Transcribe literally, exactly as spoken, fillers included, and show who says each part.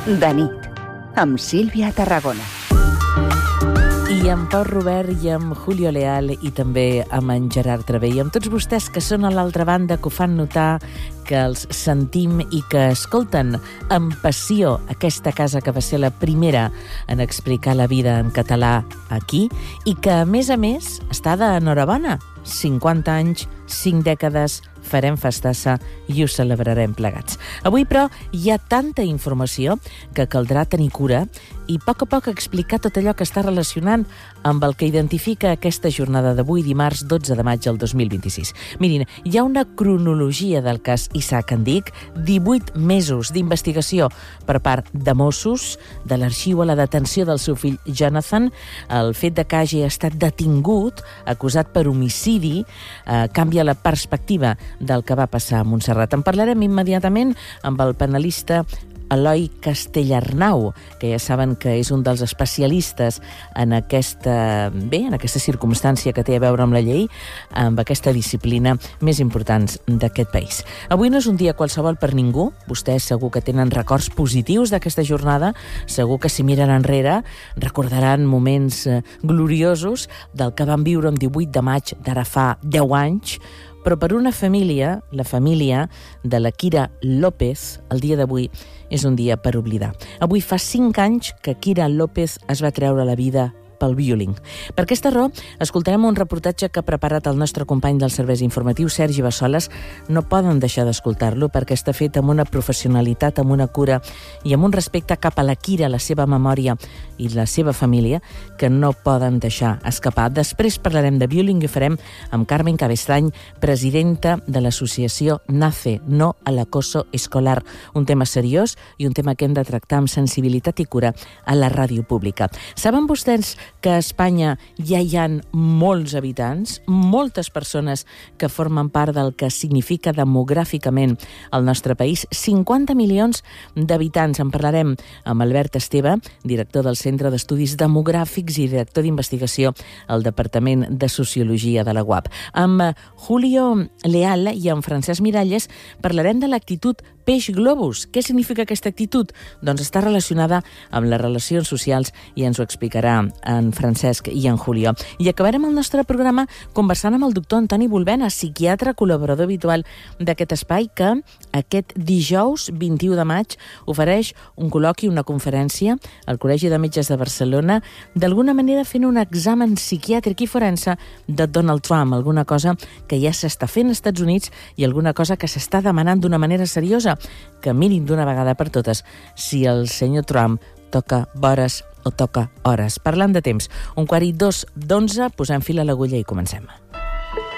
Speaker 1: De nit, amb Sílvia Tarragona.
Speaker 2: I amb Pau Robert i amb Julio Leal i també amb en Gerard Travé i amb tots vostès que són a l'altra banda, que ho fan notar, que els sentim i que escolten amb passió aquesta casa que va ser la primera en explicar la vida en català aquí i que, a més a més, està d'enhorabona. cinquanta anys, cinc dècades, farem festassa i ho celebrarem plegats. Avui, però, hi ha tanta informació que caldrà tenir cura i a poc a poc explicar tot allò que està relacionant amb el que identifica aquesta jornada d'avui, dimarts dotze de maig del dos mil vint-i-sis. Mirin, hi ha una cronologia del cas Isaac Andic, divuit mesos d'investigació per part de Mossos, de l'arxiu a la detenció del seu fill Jonathan, el fet de que hagi estat detingut, acusat per homicidi, eh, canvia la perspectiva del que va passar a Montserrat. En parlarem immediatament amb el penalista Eloi Castellarnau, que ja saben que és un dels especialistes en aquesta, bé, en aquesta circumstància que té a veure amb la llei, amb aquesta disciplina més importants d'aquest país. Avui no és un dia qualsevol per ningú. Vostès segur que tenen records positius d'aquesta jornada. Segur que si miren enrere recordaran moments gloriosos del que van viure el divuit de maig d'ara fa deu anys, però per una família, la família de la Kira López, el dia d'avui és un dia per oblidar. Avui fa cinc anys que Kira López es va treure la vida pel bullying. Per aquesta raó, escoltarem un reportatge que ha preparat el nostre company dels serveis informatius, Sergi Bassoles. No poden deixar d'escoltar-lo perquè està fet amb una professionalitat, amb una cura i amb un respecte cap a la Kira, la seva memòria i la seva família, que no poden deixar escapar. Després parlarem de bullying i ho farem amb Carmen Cabestany, presidenta de l'associació NACE, No a l'acoso escolar. Un tema seriós i un tema que hem de tractar amb sensibilitat i cura a la ràdio pública. Saben vostès que a Espanya ja hi ha molts habitants, moltes persones que formen part del que significa demogràficament el nostre país? cinquanta milions d'habitants. En parlarem amb Albert Esteve, director del Centre d'Estudis Demogràfics i director d'investigació al Departament de Sociologia de la U A P. Amb Julio Leal i amb Francesc Miralles parlarem de l'actitud peix globus. Què significa aquesta actitud? Doncs està relacionada amb les relacions socials i ens ho explicarà en Francesc i en Julio. I acabarem el nostre programa conversant amb el doctor Antoni Bolbena, psiquiatre col·laborador habitual d'aquest espai, que aquest dijous vint-i-u de maig ofereix un col·loqui, una conferència al Col·legi de Metges de Barcelona, d'alguna manera fent un examen psiquiàtric i forense de Donald Trump, alguna cosa que ja s'està fent als Estats Units i alguna cosa que s'està demanant d'una manera seriosa, que mirin d'una vegada per totes si el senyor Trump toca vores o toca hores. Parlant de temps, un quart i dos d'onze, posem fil a l'agulla i comencem.